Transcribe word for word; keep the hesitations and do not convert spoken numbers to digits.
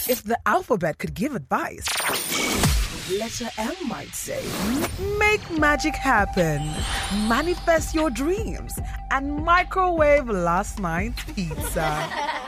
If the alphabet could give advice, letter M might say, make magic happen, manifest your dreams, and microwave last night's pizza.